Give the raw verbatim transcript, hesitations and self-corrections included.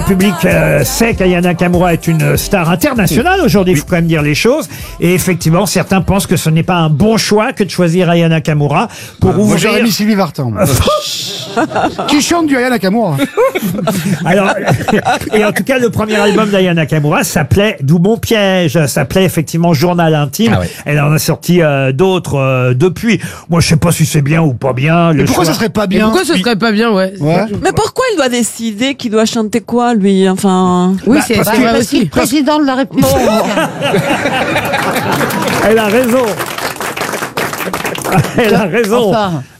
public euh, sait qu'Aya Nakamura est une star internationale aujourd'hui, il faut quand même dire les choses. Et effectivement, certains pensent que ce n'est pas un bon choix que de choisir Aya Nakamura pour Ah, moi, ouvrir... j'aurais mis Sylvie Vartan. Qui chante du Aya Nakamura. Alors, et en tout cas, le premier album d'Aya Nakamura s'appelait D'où mon piège, s'appelait effectivement Journal intime. Ah ouais. Elle en a sorti euh, d'autres euh, depuis. Moi, je sais pas si c'est bien ou pas bien. Le Et pourquoi soir- ça serait pas Et bien pourquoi ce serait pas bien, ouais. Ouais. Mais pourquoi il doit décider qu'il doit chanter quoi, lui? Enfin. Oui, Bah, c'est parce c'est que- vrai Parce qu'il est aussi. président de la République. Elle a raison. Elle a raison. Enfin,